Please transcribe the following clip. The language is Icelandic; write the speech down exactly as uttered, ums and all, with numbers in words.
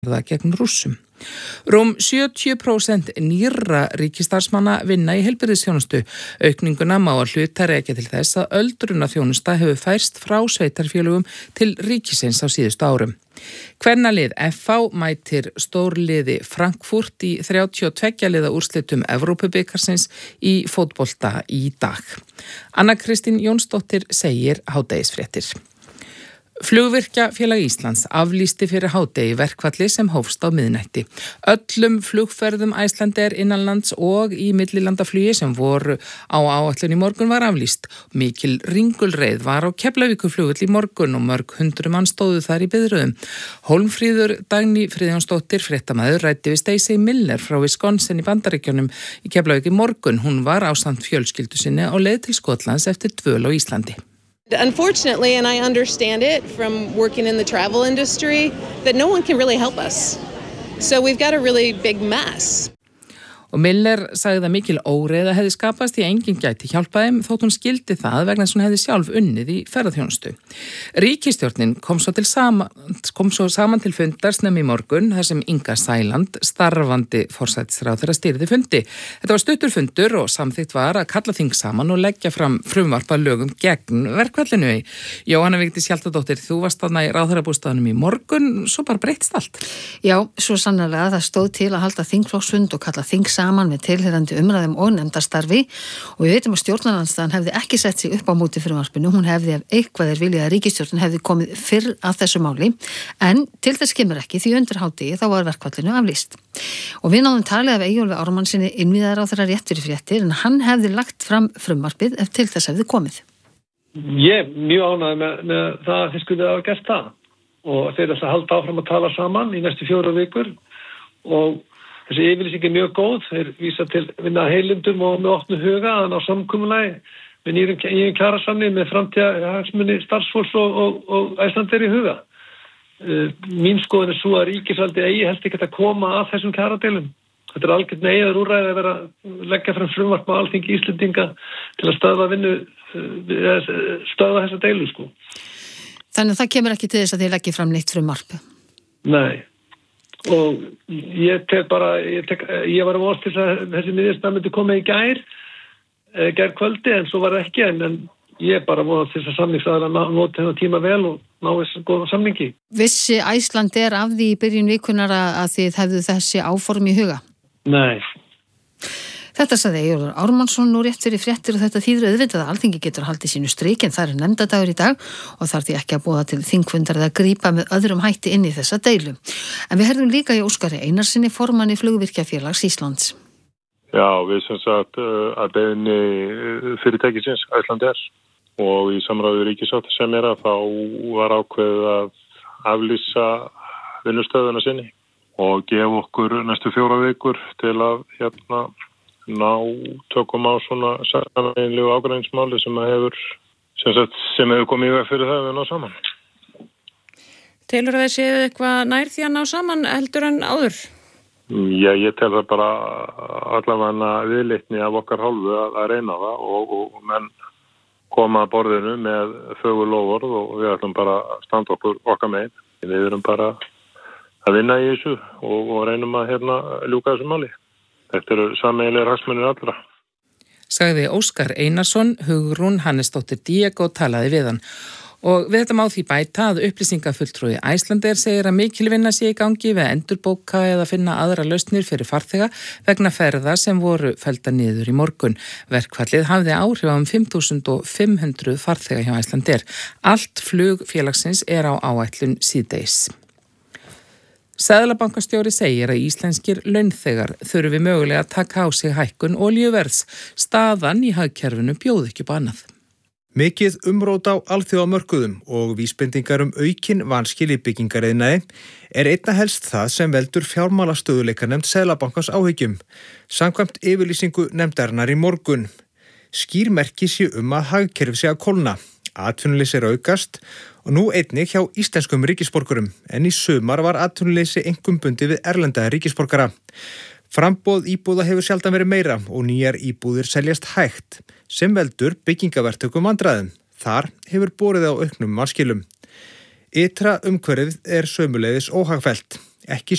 það gegn Rússum. Rúm sjötíu prósent nýrra ríkisstarfsmanna vinna í heilbrigðisþjónustu. Aukninguna má að hluta rekja til þess að öldrunarþjónusta hefur færst frá sveitarfélögum til ríkisins á síðustu árum. Kvennalið F H mætir stórliði Frankfurt í þrjátíu og tveggja liða úrslitum Evrópubikarsins í fótbolta í dag. Anna Kristín Jónsdóttir segir hádegisfréttir. Flugvirkjafélag Íslands aflýsti fyrir hádegi verkfalli sem hófst á miðnætti. Öllum flugferðum Icelandair innanlands og í millilandaflugi sem voru á áætlun í morgun var aflýst. Mikil ringulreið var á Keflavíkurflugvöll í morgun og mörg hundruð manns stóðu þar í biðröðum. Hólmfríður Dagný Friðjónsdóttir, fréttamaður, ræddi við Stacey Miller frá Wisconsin í Bandaríkjunum í Keflavík í morgun. Hún var ásamt fjölskyldu sinni á leið til Skotlands eftir dvöl á Íslandi. Unfortunately, and I understand it from working in the travel industry, that no one can really help us. So we've got a really big mess. Og Miller sagði að mikil óreiða hefði skapast í enginn gæti hjálpa þeim þótt hún skildi það vegna þess að hún hefði sjálf unnið í ferðaþjónustu. Ríkisstjórnin kom svo, til sama, kom svo saman til fundar snemmi í morgun þar sem Inga Sæland, starfandi forsætisráðherra, stýrði fundi. Þetta var stuttur fundur og samþykkt var að kalla þing saman og leggja fram frumvarp að lögum gegn verkfallinu. Jóhanna Vigdís Hjaltadóttir, þú varst þarna í ráðherrabústaðnum í morgun, svo bara breyttist allt. Já, svo sannarlega það stóð til að halda þingflokksfund og kalla þing saman með tilheyrandi umræðum og nefndarstarfi og við veitum að stjórnarandstaðan hefði ekki sett sig upp á móti frumvarpinu, hún hefði ef eitthvað er viljað að ríkisstjórnin hefði komið fyrr að þessu máli, en til þess kemur ekki því undir hádegi þá var verkfallinu aflýst. Og við náðum talið af Eyjólfi Ármannsyni innviðaráðherra rétt fyrir fréttir en hann hefði lagt fram frumvarpið ef til þess hefði komið. Ég er mjög ánægður með, með það að þið skulle hafa gert það og þeir ætla að halda áfram að tala saman í næstu fjórar vikur og þessi yfirlýsing er mjög góð, þeir vísa til vinna heilindum og með opnu huga að ná samkomulagi með nýjum kjarasamning með framtíðarhagsmuni starfsfólks og, og, og Icelandair í huga. Uh, mín skoðun er svo að ríkisvaldi eigi helst ekki að koma að þessum kjaradeilum. Þetta er algjörn neyðar úrræði að vera að leggja fram frumvarp á Alþingi Íslendinga til að stöðva vinnu, uh, stöðva þessa deilu sko. Þannig að það kemur ekki til þess að þið leggja fram neitt frumvarp? Nei. Og ég tek bara ég, tek, ég var að vonast til að þessi niðurstaða myndi koma í gær gær kvöldi en svo var það ekki en, en ég bara vonast til að samningsaðilar noti þennan tíma vel og ná þessu góða samningi. Vissi Icelandair af því í byrjun vikunar að þið hefðu þessi áform í huga? Nei. Þetta sagði Eyjólfur Ármannsson nú rétt fyrir fréttir og þetta þýðir auðvitað að Alþingi getur haldið sínu strik en það er nefndadagur í dag og þarf því ekki að boða til þingfundar eða grípa með öðrum hætti inn í þessa deilu. En við herðum líka í Óskari Einarsinni formanni Flugvirkjafélags Íslands. Já, við sem sagt að beiðni fyrirtækisins Icelandair og í samráði ríkissáttasemjara þá var ákveðið að aflýsa vinnustöðuna sinni og gefa okkur næstu fjóra vikur til að hérna ná tökum á svona sameiginlegu ágreiningsmáli sem hefur sem, sagt, sem hefur komið í veg fyrir það að við ná saman. Telur að þið séu eitthvað nær því að ná saman heldur en áður? Já, ég tel það bara allavega viðleitni af okkar hálfu að, að reyna það og, og menn koma að borðinu með fögur loforð og við ætlum bara að standa okkur okkar megin. Við erum bara að vinna í þessu og, og reynum að hérna ljúka þessu máli. Þetta eru sameiginlegir hagsmunir allra. Sagði Óskar Einarsson, Hugrún Hannesdóttir Diego talaði við hann. Og við þetta má því bæta að upplýsingafulltrúi Icelandair segir að mikil vinna sé í gangi við að endurbóka eða finna aðra lausnir fyrir farþega vegna ferða sem voru felldar niður í morgun. Verkfallið hafði áhrif á um fimm þúsund fimm hundruð farþega hjá Icelandair. Allt flug félagsins er á áætlun síðdegis. Seðlabankastjóri segir að íslenskir launþegar þurfi mögulega að taka á sig hækkun olíuverðs. Staðan í hagkerfinu bjóð ekki upp annað. Mikið umrót á alþjóðamörkuðum og vísbendingar um aukin vanskil í byggingariðnaði er einna helst það sem veldur fjármálastöðuleikanefnd Seðlabankans áhyggjum, samkvæmt yfirlýsingu nefndarinnar í morgun. Skýr merki sé um að hagkerfi sé að kólna, atvinnuleysi er aukast og nú einnig hjá íslenskum ríkisborgurum, en í sumar var atvinnuleysi einkum bundið við erlenda ríkisborgara. Framboð íbúða hefur sjaldan verið meira og nýjar íbúðir seljast hægt, sem veldur byggingaverktökum vandræðum. Þar hefur borið á auknum vanskilum. Ytra umhverfið er sömuleiðis óhagfellt. ekki